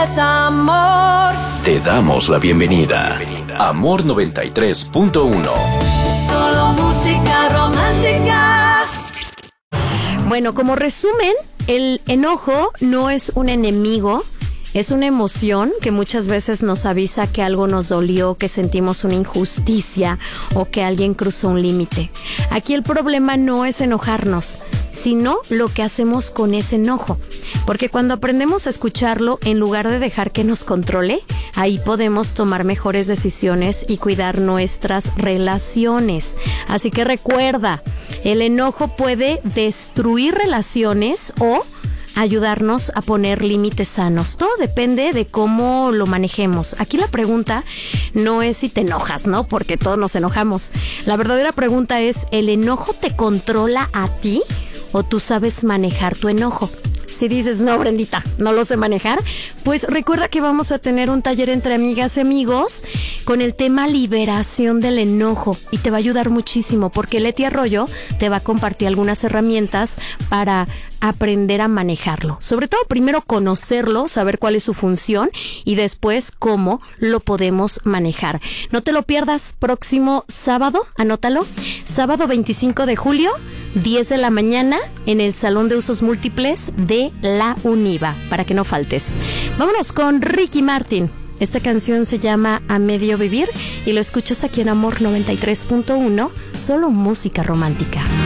Es amor. Te damos la bienvenida. Amor 93.1. Solo música romántica. Bueno, como resumen, el enojo no es un enemigo. Es una emoción que muchas veces nos avisa que algo nos dolió, que sentimos una injusticia o que alguien cruzó un límite. Aquí el problema no es enojarnos, sino lo que hacemos con ese enojo. Porque cuando aprendemos a escucharlo, en lugar de dejar que nos controle, ahí podemos tomar mejores decisiones y cuidar nuestras relaciones. Así que recuerda, el enojo puede destruir relaciones o ayudarnos a poner límites sanos. Todo depende de cómo lo manejemos. Aquí la pregunta no es si te enojas, ¿no? Porque todos nos enojamos. La verdadera pregunta es, ¿el enojo te controla a ti o tú sabes manejar tu enojo? Si dices, no, Brendita, no lo sé manejar, pues recuerda que vamos a tener un taller entre amigas y amigos con el tema liberación del enojo y te va a ayudar muchísimo porque Leti Arroyo te va a compartir algunas herramientas para aprender a manejarlo. Sobre todo, primero conocerlo, saber cuál es su función y después cómo lo podemos manejar. No te lo pierdas, próximo sábado, anótalo, sábado 25 de julio, 10 de la mañana, en el Salón de Usos Múltiples de la UNIVA, para que no faltes. Vámonos con Ricky Martin. Esta canción se llama A Medio Vivir y lo escuchas aquí en Amor 93.1, solo música romántica.